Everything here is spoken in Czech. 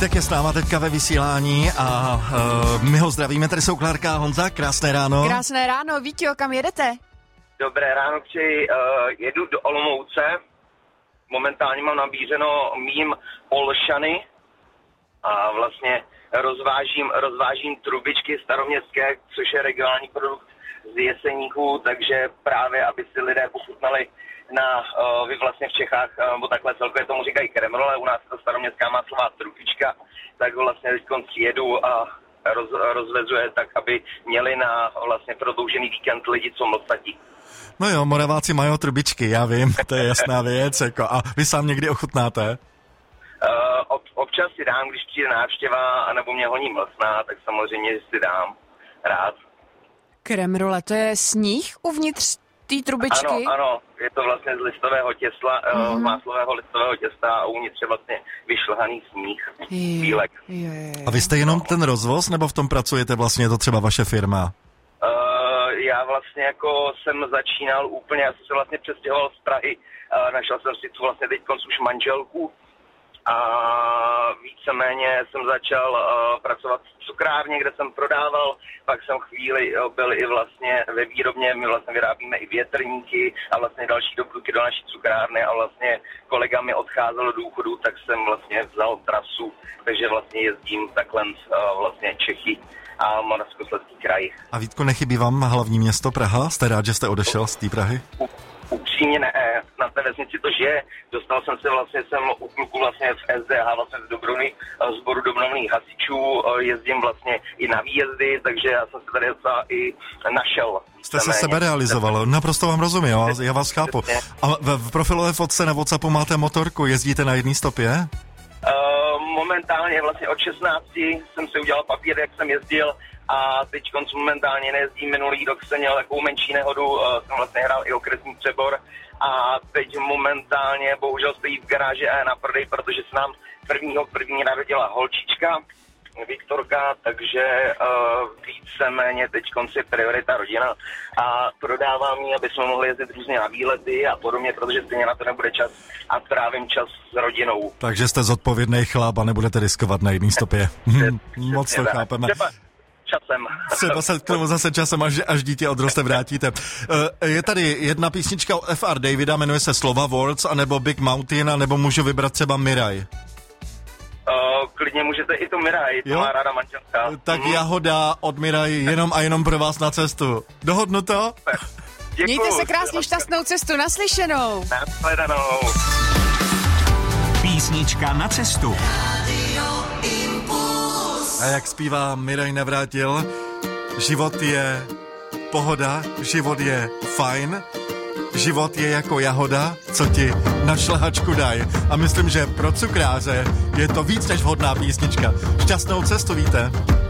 Vítek je s náma teďka ve vysílání a my ho zdravíme, tady jsou Klárka a Honza, krásné ráno. Krásné ráno, Víťo, kam jedete? Dobré ráno, jedu do Olomouce, momentálně mám nabízeno mým Olšany a vlastně rozvážím trubičky staroměstské, což je regionální produkt z Jeseníků, takže právě, aby si lidé pochutnali vy vlastně v Čechách, nebo takhle celkově tomu říkají kremrole, u nás je to staroměstská máclová trubička, tak vlastně teď jedu a rozvezuje tak, aby měli na vlastně prodloužený víkend lidi, co mlsadí. No jo, Moraváci mají trubičky, já vím, to je jasná věc, jako, a vy sám někdy ochutnáte? Občas si dám, když přijde návštěva, anebo mě honí mlsná, tak samozřejmě si dám rád. Kremrole, to je sníh uvnitř té trubičky? Ano, je to vlastně z listového těsla, máslového listového těsta a uvnitř je vlastně vyšlehaný sníh, bílek. A vy jste jenom ten rozvoz, nebo v tom pracujete vlastně, je to třeba vaše firma? Já vlastně jako jsem začínal úplně, já jsem se vlastně přestěhoval z Prahy, našel jsem si tu vlastně teď už manželku a víceméně jsem začal pracovat v cukrárně, kde jsem prodával, pak jsem chvíli byl i vlastně ve výrobně, my vlastně vyrábíme i větrníky a vlastně další doplňky do naší cukrárny a vlastně kolega mi odcházel do důchodu, tak jsem vlastně vzal trasu, takže vlastně jezdím takhle vlastně Čechy a Moravskoslezský kraj. A Vítko, nechybí vám hlavní město Praha? Jste rád, že jste odešel z té Prahy? Upřímně ne, na té vesnici to žije. Dostal jsem se vlastně, jsem u kluku vlastně v SDH, vlastně v sboru dobrovolných hasičů, jezdím vlastně i na výjezdy, takže já jsem se tady docela i našel. Jste se seberealizoval, naprosto vám rozumím, já vás chápu. A v profilové fotce na WhatsAppu máte motorku, jezdíte na jedné stopě? Momentálně vlastně od 16 jsem si udělal papír, jak jsem jezdil a teď momentálně nejezdím. Minulý rok jsem měl takovou menší nehodu, jsem vlastně hrál i okresní přebor a teď momentálně bohužel stojí v garáži a na prodej, protože se nám první narodila holčička, Viktorka, takže víceméně teď je priorita rodina a prodávám ji, aby jsme mohli jezdit různě na výlety a podobně, protože stejně na to nebude čas a trávím čas s rodinou. Takže jste zodpovědný chlap a nebudete riskovat na jedné stopě. Moc to chápeme. Časem. Třeba se k tomu zase časem, až dítě odroste, vrátíte. Je tady jedna písnička od F.R. Davida, jmenuje se Slova Words, anebo Big Mountain, anebo můžu vybrat třeba Miraj. Klidně můžete i to Miraj, to má ráda manželka. Tak Jahoda od Miraj, jenom a jenom pro vás na cestu. Dohodnu to? Děkuju. Mějte se krásně, šťastnou cestu, naslyšenou. Nashledanou. Písnička na cestu. A jak zpívá Miraj Navrátil, život je pohoda, život je fajn, život je jako jahoda, co ti na šlehačku daj. A myslím, že pro cukráře je to víc než vhodná písnička. Šťastnou cestu, víte?